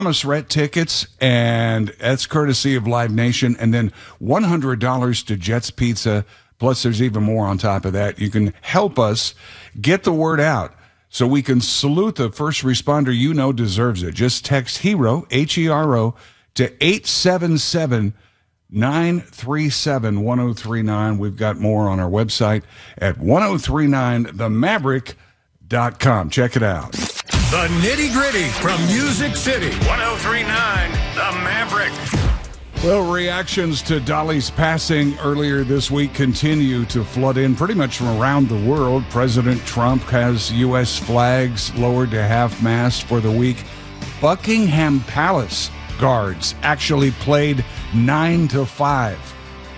Thomas Rhett tickets, and that's courtesy of Live Nation, and then $100 to Jets Pizza, plus there's even more on top of that. You can help us get the word out so we can salute the first responder you know deserves it. Just text HERO, HERO, to 877-937-1039. We've got more on our website at 1039themaverick.com. Check it out. The nitty-gritty from Music City. 1039 The Maverick. Well, reactions to Dolly's passing earlier this week continue to flood in pretty much from around the world. President Trump has U.S. flags lowered to half-mast for the week. Buckingham Palace guards actually played 9 to 5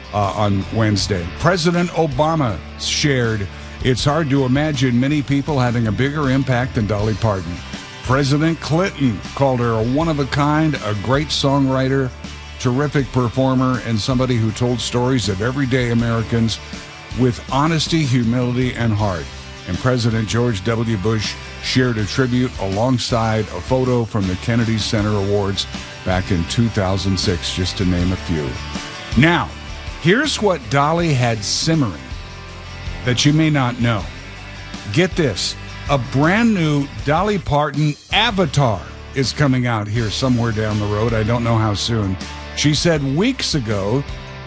on Wednesday. President Obama shared, "It's hard to imagine many people having a bigger impact than Dolly Parton." President Clinton called her a one-of-a-kind, a great songwriter, terrific performer, and somebody who told stories of everyday Americans with honesty, humility, and heart. And President George W. Bush shared a tribute alongside a photo from the Kennedy Center Awards back in 2006, just to name a few. Now, here's what Dolly had simmering that you may not know. Get this. A brand new Dolly Parton avatar is coming out here somewhere down the road. I don't know how soon. She said weeks ago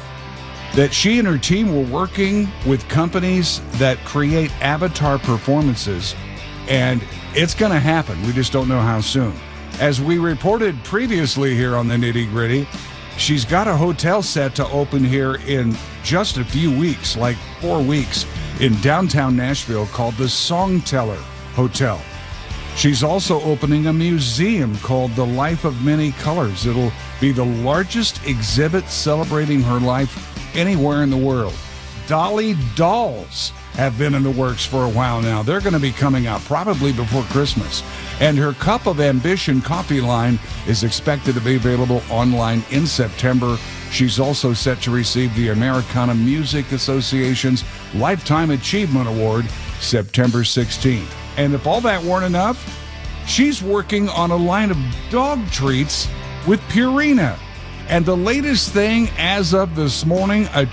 that she and her team were working with companies that create avatar performances, and it's going to happen. We just don't know how soon. As we reported previously here on the Nitty Gritty, she's got a hotel set to open here in just a few weeks, like 4 weeks, in downtown Nashville called the Songteller Hotel. She's also opening a museum called The Life of Many Colors. It'll be the largest exhibit celebrating her life anywhere in the world. Dolly dolls have been in the works for a while now. They're going to be coming out probably before Christmas. And her Cup of Ambition coffee line is expected to be available online in September. She's also set to receive the Americana Music Association's Lifetime Achievement Award September 16th. And if all that weren't enough, she's working on a line of dog treats with Purina. And the latest thing as of this morning, a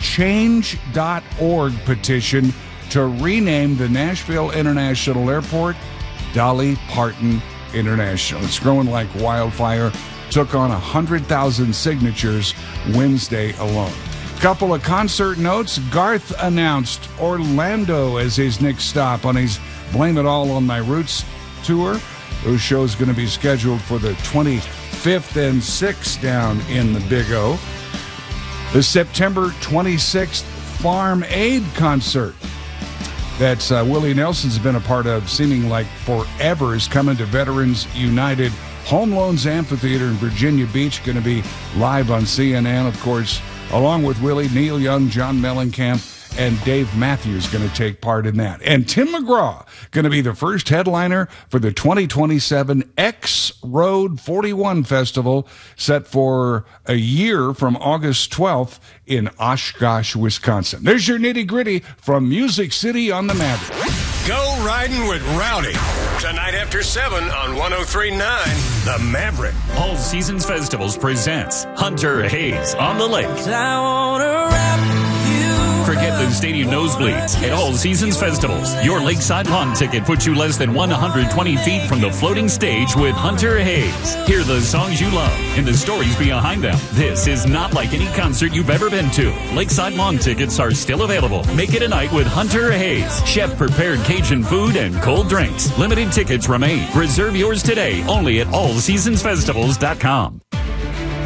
Change.org petition to rename the Nashville International Airport Dolly Parton International. It's growing like wildfire. Took on 100,000 signatures Wednesday alone. Couple of concert notes. Garth announced Orlando as his next stop on his Blame It All on My Roots tour. Those shows going to be scheduled for the 25th and 6th down in the Big O. The September 26th Farm Aid concert that Willie Nelson's been a part of, seeming like forever, is coming to Veterans United Home Loans Amphitheater in Virginia Beach. Going to be live on CNN, of course, along with Willie, Neil Young, John Mellencamp, and Dave Matthews going to take part in that. And Tim McGraw going to be the first headliner for the 2027 X Road 41 Festival, set for a year from August 12th in Oshkosh, Wisconsin. There's your nitty-gritty from Music City on the Maverick. Go riding with Rowdy. Tonight after 7 on 1039 The Maverick. All Seasons Festivals presents Hunter Hayes on the Lake. I wanna rap you. Forget the stadium nosebleeds at All Seasons Festivals. Your lakeside lawn ticket puts you less than 120 feet from the floating stage with Hunter Hayes. Hear the songs you love and the stories behind them. This is not like any concert you've ever been to. Lakeside lawn tickets are still available. Make it a night with Hunter Hayes. Chef-prepared Cajun food and cold drinks. Limited tickets remain. Reserve yours today only at allseasonsfestivals.com.